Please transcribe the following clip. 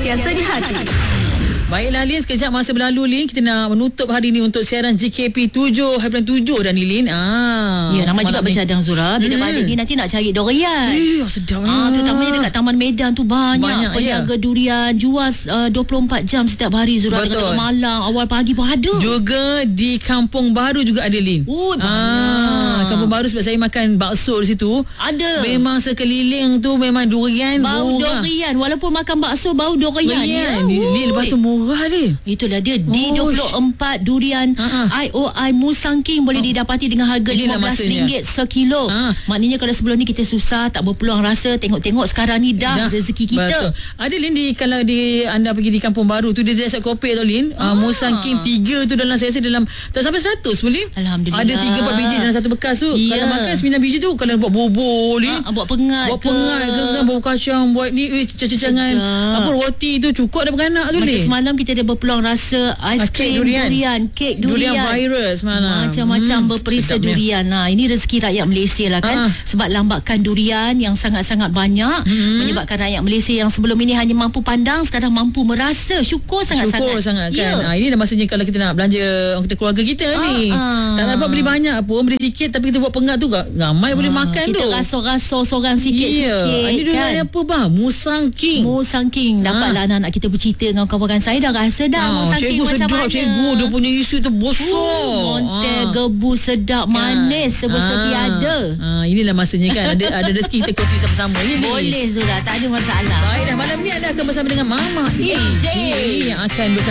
sentiasa di hati. Baiklah Lin, sekejap masa berlalu Lin, kita nak menutup hari ni untuk siaran GKP 7 dah ni Lin. Ya, nama juga bercadang Zura. Bila balik ni nanti nak cari durian. Sedap. Terutamanya dekat Taman Medan tu banyak peniaga durian jual 24 jam setiap hari Zura. Tengah malam, awal pagi pun ada. Juga di Kampung Baru juga ada Lin. Kampung Baru sebab saya makan bakso di situ. Ada. Memang sekeliling tu memang durian. Bau durian. Walaupun makan bakso bau durian. Lin, lepas tu murah Lin. Itulah dia. D24 durian IOI Musang King boleh didapati dengan harga RM15 sekilo. Maknanya kalau sebelum ni kita susah, tak berpeluang rasa, tengok-tengok sekarang ni dah rezeki kita. Betul. Ada Lin, kalau anda pergi di Kampung Baru tu, dia ada set kopi tu Lin. Musang King 3 tu dalam, saya rasa dalam tak sampai 100 pun Lin. Alhamdulillah. Ada 3-4 biji dalam satu bekas tu. Kalau makan 9 biji tu, kalau buat bubur Lin, buat pengat ke kan, bubur kacang, buat ni cacang-cacangan apa roti tu cukup dah beranak tu Lin. Semalam kita ada berpeluang rasa aiskrim durian, kek durian virus mana macam-macam berperisa durian. Ini rezeki rakyat Malaysia lah kan. Sebab lambakan durian yang sangat-sangat banyak menyebabkan rakyat Malaysia yang sebelum ini hanya mampu pandang, sekarang mampu merasa. Syukur sangat-sangat kan. Ini dah masanya kalau kita nak belanja kita keluarga kita ni. Tak dapat beli banyak pun, beli sikit, tapi kita buat pengat tu ramai boleh makan kita tu. Kita rasa-rasa seorang sikit-sikit. Ini durian apa bang? Musang King. Dapatlah anak-anak kita bercerita dengan kawan-kawan saya, dah rasa dah Musang King macam mana. Cikgu dia punya isi tu besar. Montel gebu sedap manis sebersedia. Inilah masanya kan. Ada rezeki kita kongsi sama-sama. Boleh Zura, tak ada masalah. Baik dah, malam ni anda akan bersama dengan Mama EJ yang akan bersama